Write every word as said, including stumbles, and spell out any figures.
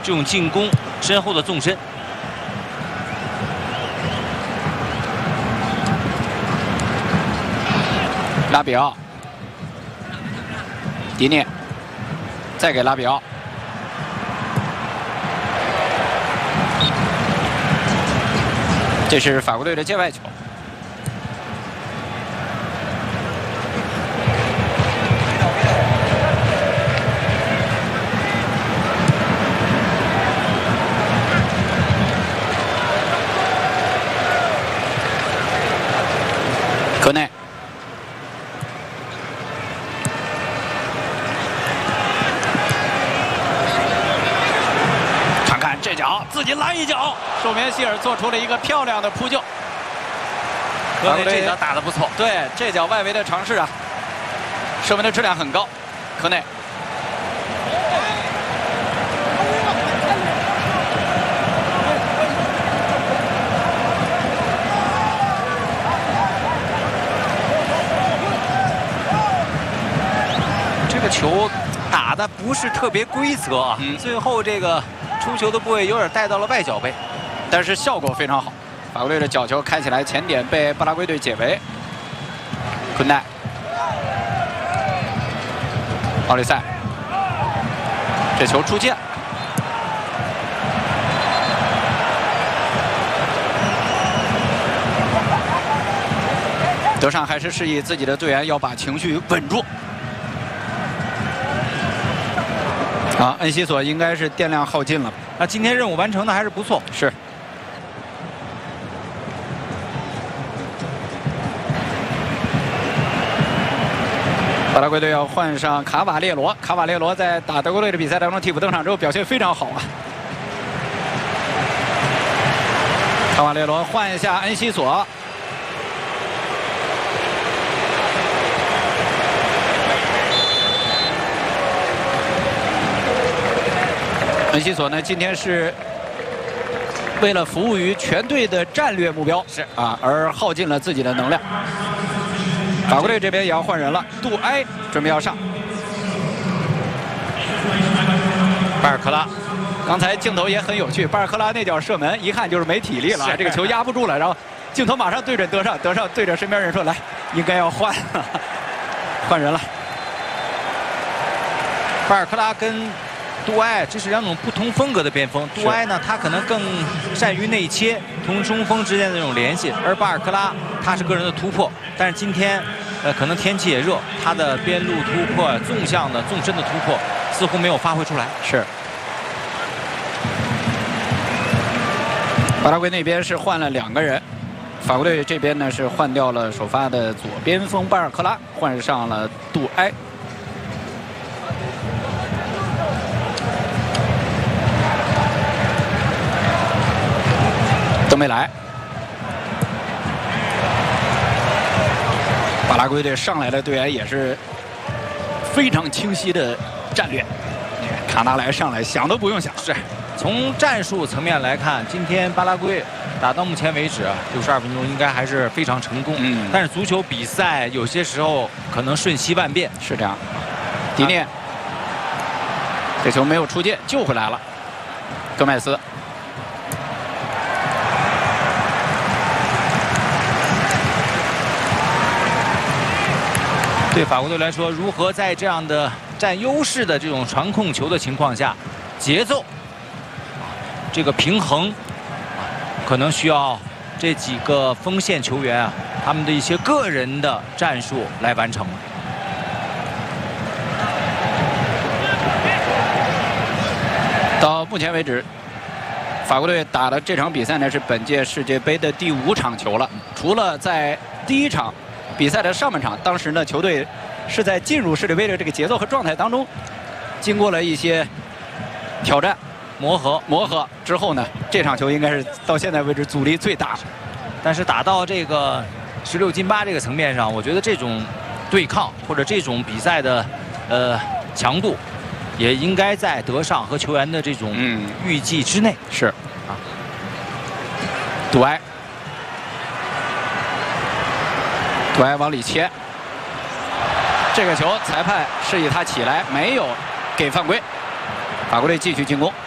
这种进攻身后的纵深。 拉比奥，迪涅，再给拉比奥。 这是法国队的界外球。科内，看看这脚，自己来一脚。 寿棉希尔做出了一个漂亮的扑救， 科内这脚打得不错。 对，这脚外围的尝试啊，射门的质量很高。科内， 这个球打的不是特别规则啊，嗯、最后这个出球的部位有点带到了外脚背。 但是效果非常好，法国队的角球开起来前点被巴拉圭队解围。昆奈，奥利塞，这球出界，德尚还是示意自己的队员要把情绪稳住。啊，恩西索应该是电量耗尽了， 那今天任务完成的还是不错， 是。 巴拉圭队要换上卡瓦列罗，卡瓦列罗在打德国队的比赛当中替补登场之后表现非常好啊。卡瓦列罗换一下恩西索，恩西索呢今天是为了服务于全队的战略目标是啊而耗尽了自己的能量。 法国队这边也要换人了，杜埃准备要上。巴尔克拉，刚才镜头也很有趣，巴尔克拉那脚射门，一看就是没体力了，这个球压不住了，然后镜头马上对准德尚，德尚对着身边人说：“来，应该要换，换人了。” 巴尔克拉跟杜埃这是两种不同风格的边锋，杜埃呢他可能更善于内切，同中锋之间的这种联系，而巴尔克拉他是个人的突破。 但是今天，呃，可能天气也热，他的边路突破、纵向的、纵深的突破似乎没有发挥出来。 是。巴拉圭那边是换了两个人，法国队这边呢是换掉了首发的左边锋巴尔克拉，换上了杜埃。登贝莱。 巴拉圭队上来的队员也是非常清晰的战略。卡纳莱上来想都不用想， 是从战术层面来看，今天巴拉圭打到目前为止六十二分钟应该还是非常成功。嗯，但是足球比赛有些时候可能瞬息万变， 是这样。迪涅，这球没有出界，救回来了。戈麦斯。 对法国队来说，如何在这样的占优势的这种传控球的情况下，节奏这个平衡，可能需要这几个锋线球员啊，他们的一些个人的战术来完成。 到目前为止，法国队打的这场比赛呢是本届世界杯的第五场球了，除了在第一场。 比赛的上半场，当时呢，球队是在进入世界杯的这个节奏和状态当中，经过了一些挑战、磨合、磨合之后呢，这场球应该是到现在为止阻力最大。 但是打到这个十六进八这个层面上，我觉得这种对抗或者这种比赛的呃强度，也应该在德尚和球员的这种嗯预计之内。 是啊，杜埃。 杜埃往里切，这个球裁判示意他起来，没有给犯规。法国队继续进攻。